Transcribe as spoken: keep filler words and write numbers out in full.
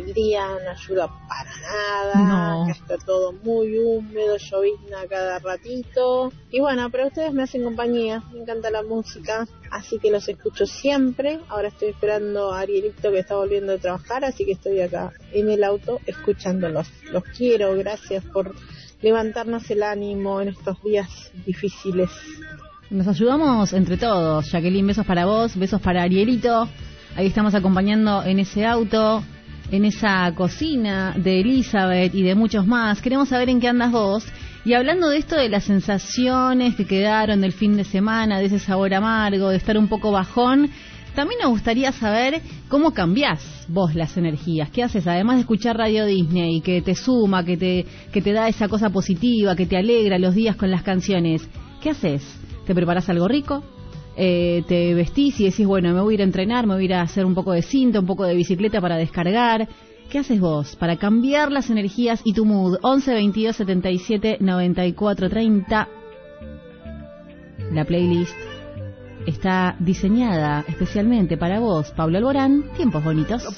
el día, no ayuda para nada, no. Acá está todo muy húmedo, llovizna cada ratito, y bueno, pero ustedes me hacen compañía, me encanta la música, así que los escucho siempre. Ahora estoy esperando a Arielito que está volviendo a trabajar, así que estoy acá en el auto escuchándolos. Los quiero, gracias por levantarnos el ánimo en estos días difíciles. Nos ayudamos entre todos. Jacqueline, besos para vos, besos para Arielito. Ahí estamos acompañando en ese auto, en esa cocina de Elizabeth y de muchos más. Queremos saber en qué andas vos. Y hablando de esto de las sensaciones que quedaron del fin de semana, de ese sabor amargo, de estar un poco bajón, también nos gustaría saber cómo cambiás vos las energías. ¿Qué haces? Además de escuchar Radio Disney, que te suma, que te, que te da esa cosa positiva, que te alegra los días con las canciones. ¿Qué haces? ¿Te preparás algo rico? Eh, ¿Te vestís y decís, bueno, me voy a ir a entrenar, me voy a ir a hacer un poco de cinta, un poco de bicicleta para descargar? ¿Qué haces vos para cambiar las energías y tu mood? once, veintidós, setenta y siete, noventa y cuatro, treinta. La playlist está diseñada especialmente para vos, Pablo Alborán. Tiempos bonitos.